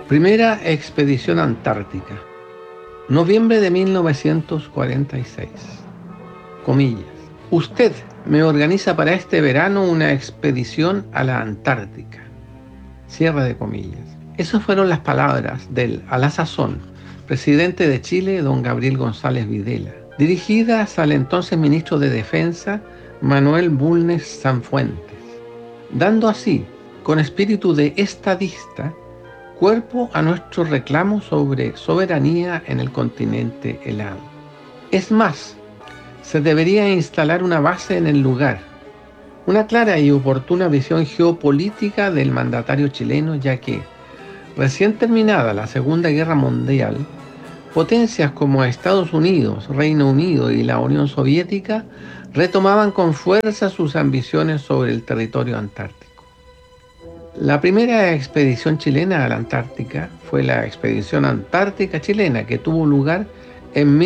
Primera expedición antártica. Noviembre de 1946. Comillas. Usted me organiza para este verano una expedición a la Antártica. Cierre de comillas. Esas fueron las palabras del, a la sazón, presidente de Chile, don Gabriel González Videla, dirigidas al entonces ministro de Defensa, Manuel Bulnes Sanfuentes, dando así, con espíritu de estadista, cuerpo a nuestro reclamo sobre soberanía en el continente helado. Es más, se debería instalar una base en el lugar, una clara y oportuna visión geopolítica del mandatario chileno, ya que, recién terminada la Segunda Guerra Mundial, potencias como Estados Unidos, Reino Unido y la Unión Soviética retomaban con fuerza sus ambiciones sobre el territorio antártico. La primera expedición chilena a la Antártica fue la Expedición Antártica Chilena, que tuvo lugar en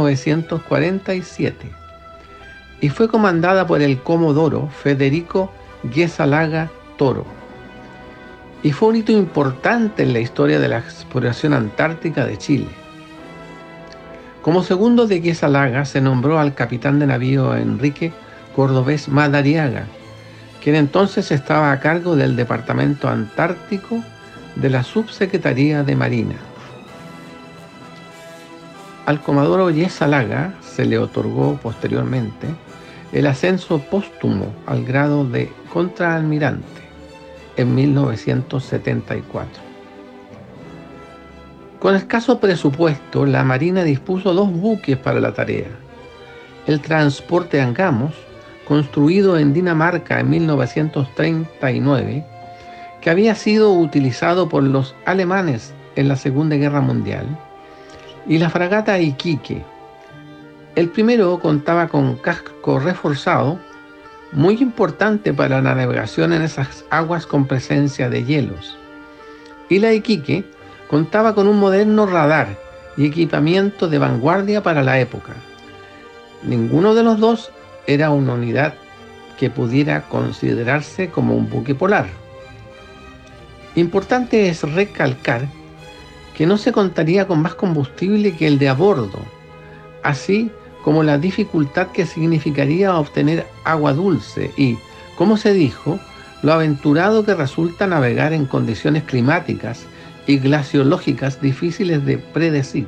1947 y fue comandada por el comodoro Federico Guezalaga Toro. Y fue un hito importante en la historia de la exploración antártica de Chile. Como segundo de Guezalaga se nombró al capitán de navío Enrique Cordobés Madariaga, quien entonces estaba a cargo del Departamento Antártico de la Subsecretaría de Marina. Al comodoro Guezalaga se le otorgó posteriormente el ascenso póstumo al grado de contraalmirante en 1974. Con escaso presupuesto, la Marina dispuso 2 buques para la tarea. El transporte Angamos, construido en Dinamarca en 1939, que había sido utilizado por los alemanes en la Segunda Guerra Mundial, y la fragata Iquique. El primero contaba con casco reforzado, muy importante para la navegación en esas aguas con presencia de hielos, y la Iquique contaba con un moderno radar y equipamiento de vanguardia para la época. Ninguno de los dos era una unidad que pudiera considerarse como un buque polar. Importante es recalcar que no se contaría con más combustible que el de a bordo, así como la dificultad que significaría obtener agua dulce y, como se dijo, lo aventurado que resulta navegar en condiciones climáticas y glaciológicas difíciles de predecir.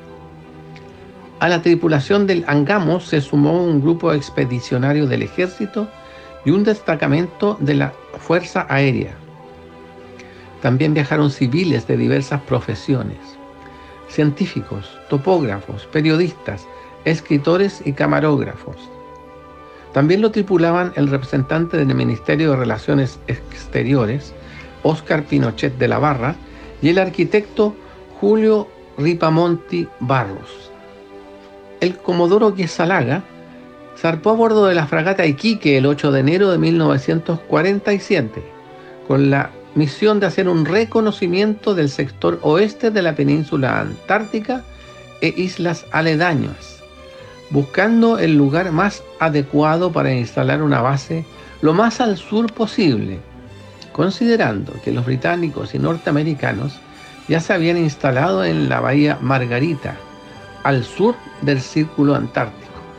A la tripulación del Angamos se sumó un grupo expedicionario del ejército y un destacamento de la Fuerza Aérea. También viajaron civiles de diversas profesiones, científicos, topógrafos, periodistas, escritores y camarógrafos. También lo tripulaban el representante del Ministerio de Relaciones Exteriores, Óscar Pinochet de la Barra, y el arquitecto Julio Ripamonti Barros. El comodoro Guezalaga zarpó a bordo de la fragata Iquique el 8 de enero de 1947, con la misión de hacer un reconocimiento del sector oeste de la península antártica e islas aledañas, buscando el lugar más adecuado para instalar una base lo más al sur posible, considerando que los británicos y norteamericanos ya se habían instalado en la bahía Margarita, al sur del Círculo Antártico.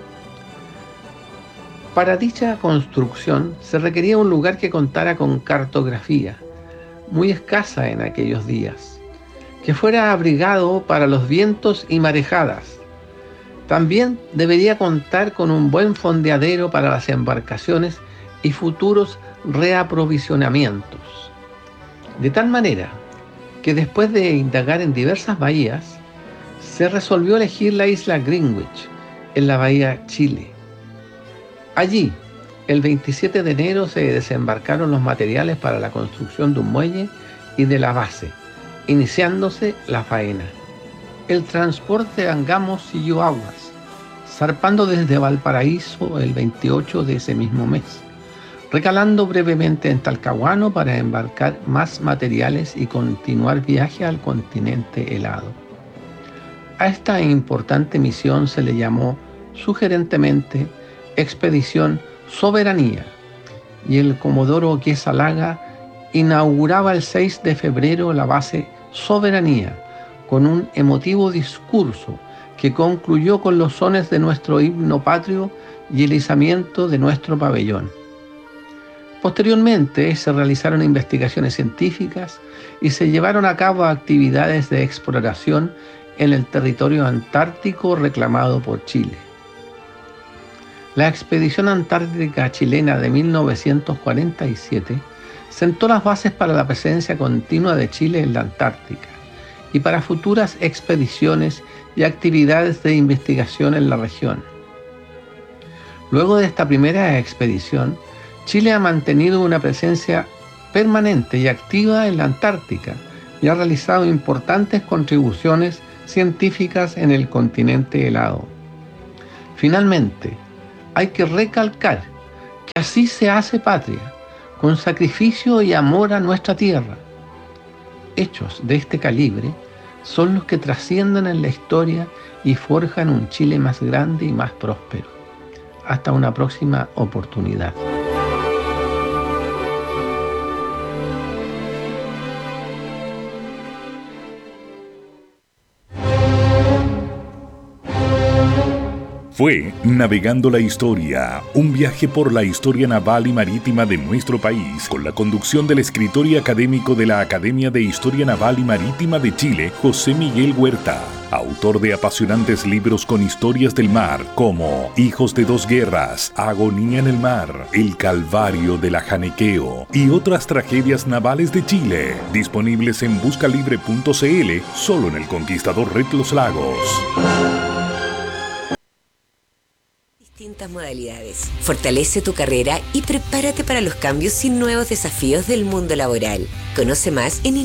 Para dicha construcción se requería un lugar que contara con cartografía, muy escasa en aquellos días, que fuera abrigado para los vientos y marejadas. También debería contar con un buen fondeadero para las embarcaciones y futuros reaprovisionamientos. De tal manera que después de indagar en diversas bahías, se resolvió elegir la isla Greenwich, en la bahía Chile. Allí, el 27 de enero se desembarcaron los materiales para la construcción de un muelle y de la base, iniciándose la faena. El transporte Angamos siguió aguas, zarpando desde Valparaíso el 28 de ese mismo mes, recalando brevemente en Talcahuano para embarcar más materiales y continuar viaje al continente helado. A esta importante misión se le llamó sugerentemente Expedición Soberanía, y el comodoro Guezalaga inauguraba el 6 de febrero la base soberanía, con un emotivo discurso que concluyó con los sones de nuestro himno patrio y el izamiento de nuestro pabellón. Posteriormente se realizaron investigaciones científicas y se llevaron a cabo actividades de exploración en el territorio antártico reclamado por Chile. La expedición antártica chilena de 1947 sentó las bases para la presencia continua de Chile en la Antártica y para futuras expediciones y actividades de investigación en la región. Luego de esta primera expedición, Chile ha mantenido una presencia permanente y activa en la Antártica y ha realizado importantes contribuciones científicas en el continente helado. Finalmente, hay que recalcar que así se hace patria, con sacrificio y amor a nuestra tierra. Hechos de este calibre son los que trascienden en la historia y forjan un Chile más grande y más próspero. Hasta una próxima oportunidad. Fue Navegando la Historia, un viaje por la historia naval y marítima de nuestro país, con la conducción del escritor y académico de la Academia de Historia Naval y Marítima de Chile, José Miguel Huerta, autor de apasionantes libros con historias del mar, como Hijos de dos guerras, Agonía en el mar, El Calvario del Ajanequeo y otras tragedias navales de Chile, disponibles en buscalibre.cl, solo en El Conquistador Red Los Lagos. Distintas modalidades. Fortalece tu carrera y prepárate para los cambios y nuevos desafíos del mundo laboral. Conoce más en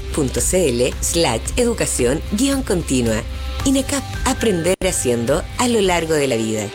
inacap.cl/educación-continua. INACAP, aprender haciendo a lo largo de la vida.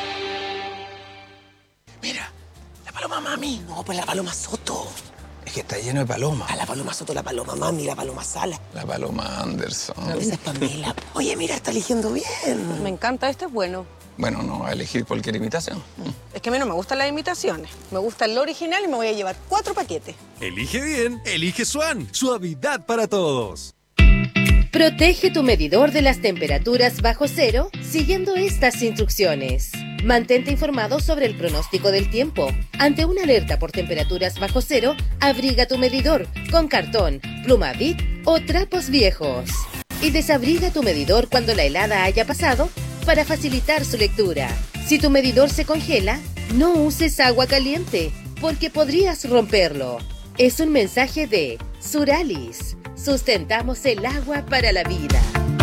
Mira, la paloma mami. No, pues la paloma Soto. Es que está lleno de palomas. La paloma Soto, la paloma mami, la paloma Sala. La paloma Anderson. No, esa es Pamela. Oye, mira, está eligiendo bien. Me encanta, este es bueno. Bueno, no va a elegir cualquier imitación. Es que a mí no me gustan las imitaciones. Me gusta el original y me voy a llevar 4 paquetes. Elige bien, elige Swan. Suavidad para todos. Protege tu medidor de las temperaturas bajo cero siguiendo estas instrucciones. Mantente informado sobre el pronóstico del tiempo. Ante una alerta por temperaturas bajo cero, abriga tu medidor con cartón, pluma Bic o trapos viejos. Y desabriga tu medidor cuando la helada haya pasado para facilitar su lectura. Si tu medidor se congela, no uses agua caliente porque podrías romperlo. Es un mensaje de Suralis. Sustentamos el agua para la vida.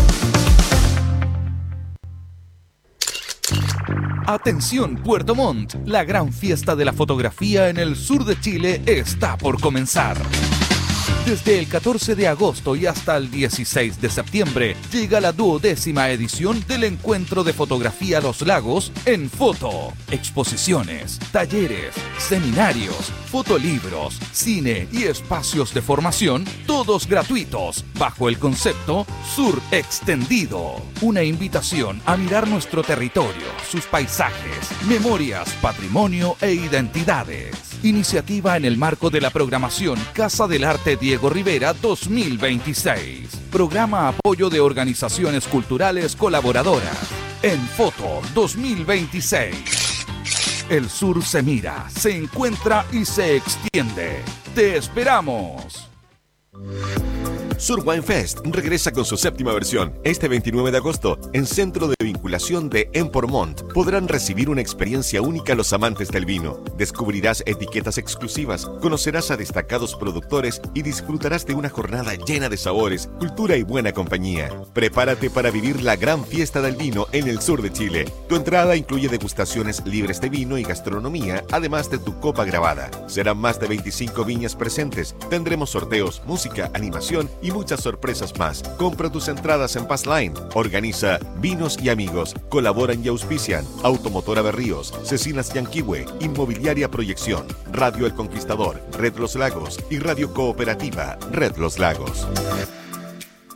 Atención Puerto Montt, la gran fiesta de la fotografía en el sur de Chile está por comenzar. Desde el 14 de agosto y hasta el 16 de septiembre llega la 12ª edición del Encuentro de Fotografía Los Lagos en foto. Exposiciones, talleres, seminarios, fotolibros, cine y espacios de formación, todos gratuitos, bajo el concepto Sur Extendido. Una invitación a mirar nuestro territorio, sus paisajes, memorias, patrimonio e identidades. Iniciativa en el marco de la programación Casa del Arte Diego Rivera 2026. Programa apoyo de organizaciones culturales colaboradoras. En Foto 2026. El sur se mira, se encuentra y se extiende. ¡Te esperamos! Sur Wine Fest regresa con su 7ª versión. Este 29 de agosto, en Centro de Vinculación de Empor Montt, podrán recibir una experiencia única los amantes del vino. Descubrirás etiquetas exclusivas, conocerás a destacados productores y disfrutarás de una jornada llena de sabores, cultura y buena compañía. Prepárate para vivir la gran fiesta del vino en el sur de Chile. Tu entrada incluye degustaciones libres de vino y gastronomía, además de tu copa grabada. Serán más de 25 viñas presentes. Tendremos sorteos, música, animación y muchas sorpresas más. Compra tus entradas en Passline. Organiza Vinos y Amigos. Colaboran y auspician Automotora Berríos, Cecinas Yanquihue, Inmobiliaria Proyección, Radio El Conquistador, Red Los Lagos y Radio Cooperativa Red Los Lagos.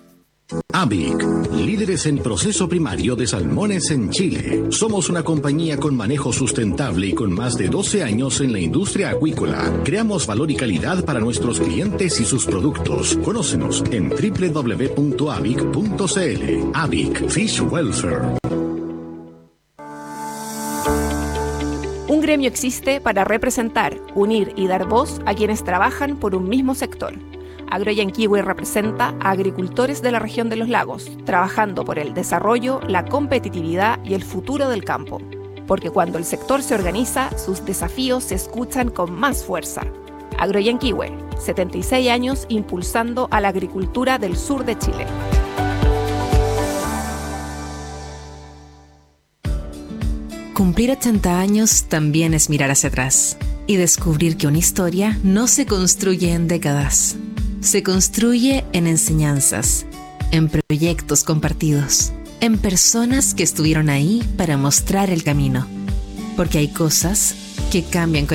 AVIC, líderes en proceso primario de salmones en Chile. Somos una compañía con manejo sustentable y con más de 12 años en la industria acuícola. Creamos valor y calidad para nuestros clientes y sus productos. Conócenos en www.avic.cl. AVIC Fish Welfare. Un gremio existe para representar, unir y dar voz a quienes trabajan por un mismo sector. Agroyanquihue representa a agricultores de la región de los lagos, trabajando por el desarrollo, la competitividad y el futuro del campo. Porque cuando el sector se organiza, sus desafíos se escuchan con más fuerza. Agroyanquihue, 76 años impulsando a la agricultura del sur de Chile. Cumplir 80 años también es mirar hacia atrás y descubrir que una historia no se construye en décadas. Se construye en enseñanzas, en proyectos compartidos, en personas que estuvieron ahí para mostrar el camino. Porque hay cosas que cambian con